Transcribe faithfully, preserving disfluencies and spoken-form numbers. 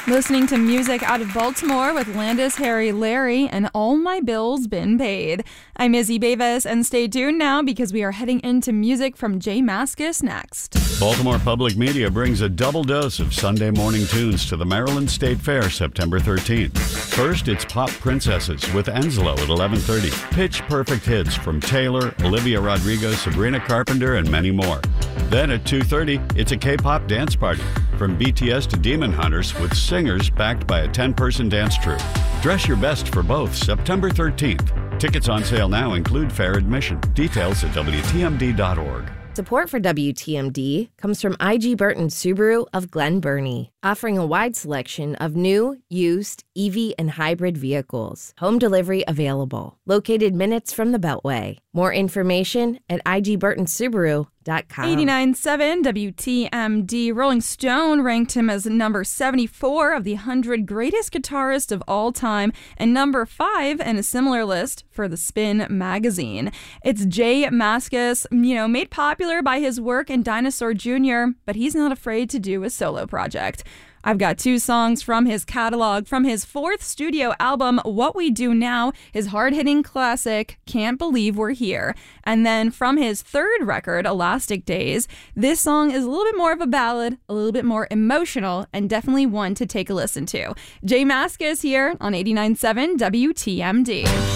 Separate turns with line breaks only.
Listening to music out of Baltimore with Landis, Harry, Larry, and All My Bills Been Paid. I'm Izzy Bavis, and stay tuned now because we are heading into music from J Mascis next.
Baltimore Public Media brings a double dose of Sunday morning tunes to the Maryland State Fair September thirteenth. First, it's Pop Princesses with Enzlo at eleven thirty. Pitch Perfect hits from Taylor, Olivia Rodrigo, Sabrina Carpenter, and many more. Then at two thirty, it's a K-pop dance party. From B T S to Demon Hunters with singers backed by a ten-person dance troupe. Dress your best for both September thirteenth. Tickets on sale now include fair admission. Details at W T M D dot org.
Support for W T M D comes from I G Burton Subaru of Glen Burnie, offering a wide selection of new, used, E V, and hybrid vehicles. Home delivery available. Located minutes from the Beltway. More information at I G Burton Subaru dot com.
eighty-nine point seven W T M D. Rolling Stone ranked him as number seventy-four of the one hundred greatest guitarists of all time and number five in a similar list for the Spin magazine. It's J Mascis, you know, made popular by his work in Dinosaur Junior, but he's not afraid to do a solo project. I've got two songs from his catalog. From his fourth studio album, What We Do Now, his hard-hitting classic, Can't Believe We're Here. And then from his third record, Elastic Days, this song is a little bit more of a ballad, a little bit more emotional, and definitely one to take a listen to. J Mascis here on eighty-nine point seven W T M D.